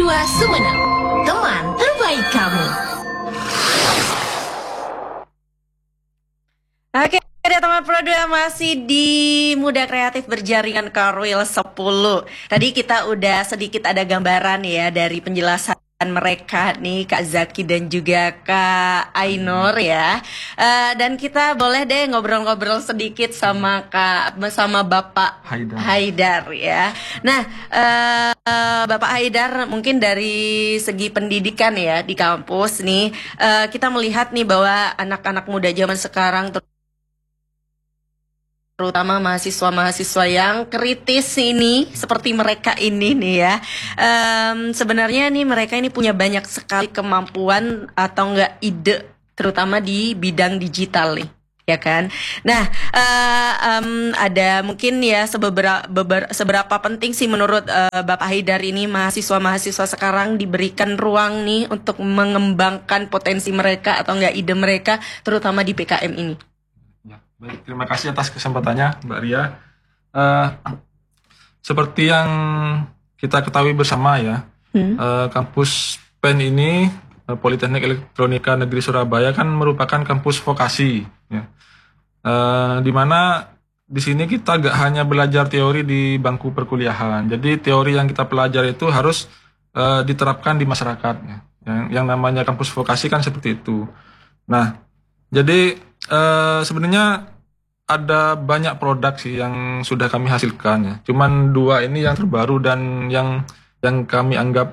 2 Sumeneb, teman terbaik kamu. Oke, ada teman Pro 2 masih di Muda Kreatif Berjaringan Karwil 10. Tadi kita udah sedikit ada gambaran ya dari penjelasan mereka nih, Kak Zaki dan juga Kak Ainur ya. Dan kita boleh deh ngobrol-ngobrol sedikit sama Bapak Haidar ya. Nah, Bapak Haidar, mungkin dari segi pendidikan ya di kampus nih, kita melihat nih bahwa anak-anak muda zaman sekarang terutama mahasiswa-mahasiswa yang kritis ini, seperti mereka ini nih ya. Sebenarnya nih mereka ini punya banyak sekali kemampuan atau enggak ide, terutama di bidang digital nih, ya kan. Nah, ada mungkin ya seberapa penting sih menurut Bapak Haidar ini mahasiswa-mahasiswa sekarang diberikan ruang nih untuk mengembangkan potensi mereka atau enggak ide mereka, terutama di PKM ini. Baik, terima kasih atas kesempatannya, Mbak Ria. Seperti yang kita ketahui bersama ya, kampus PEN ini, Politeknik Elektronika Negeri Surabaya kan merupakan kampus vokasi, ya. Di mana di sini kita gak hanya belajar teori di bangku perkuliahan, jadi teori yang kita pelajari itu harus diterapkan di masyarakat, ya. Yang namanya kampus vokasi kan seperti itu. Nah, jadi sebenarnya ada banyak produk sih yang sudah kami hasilkan ya. Cuman 2 ini yang terbaru dan yang kami anggap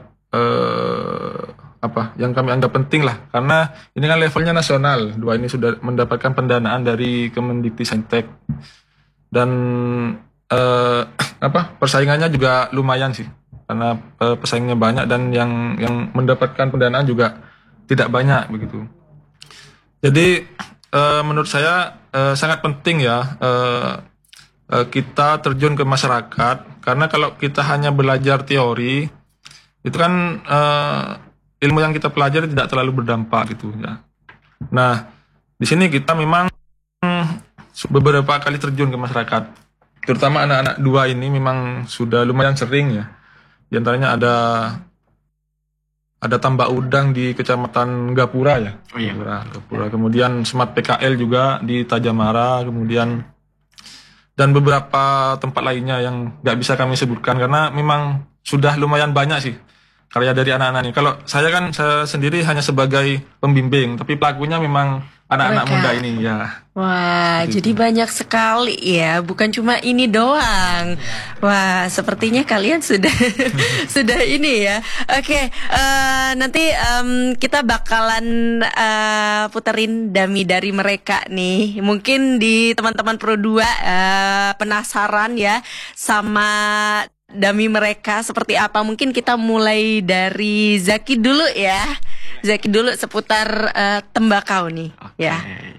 yang kami anggap penting lah, karena ini kan levelnya nasional. 2 ini sudah mendapatkan pendanaan dari Kemendikbudristek dan persaingannya juga lumayan sih, karena pesaingnya banyak dan yang mendapatkan pendanaan juga tidak banyak begitu. Jadi menurut saya sangat penting ya kita terjun ke masyarakat, karena kalau kita hanya belajar teori itu kan ilmu yang kita pelajari tidak terlalu berdampak gitu ya. Nah, di sini kita memang beberapa kali terjun ke masyarakat, terutama anak-anak 2 ini memang sudah lumayan sering ya. Di antaranya ada tambak udang di Kecamatan Gapura ya. Oh iya. Gapura. Kemudian Smart PKL juga di Tajamara, kemudian dan beberapa tempat lainnya yang nggak bisa kami sebutkan karena memang sudah lumayan banyak sih karya dari anak-anak ini. Kalau saya sendiri hanya sebagai pembimbing, tapi pelakunya memang anak-anak muda ini ya. Wah, jadi banyak sekali ya, bukan cuma ini doang. Wah, sepertinya kalian sudah sudah ini ya. Oke, nanti kita bakalan puterin dummy dari mereka nih. Mungkin di teman-teman Pro 2 penasaran ya sama dummy mereka seperti apa. Mungkin kita mulai dari Zaki dulu ya. Zaki dulu seputar tembakau nih. Okay. Ya.